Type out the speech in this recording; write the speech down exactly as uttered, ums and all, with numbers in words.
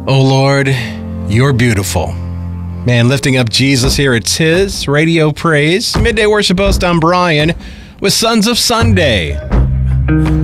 Oh Lord, you're beautiful. Man, lifting up Jesus here at His Radio Praise. Midday Worship host, I'm Brian with Sons of Sunday.